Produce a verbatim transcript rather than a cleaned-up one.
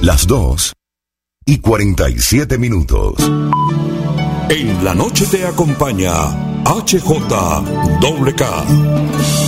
Las dos y cuarenta y siete minutos. En la noche te acompaña H J K.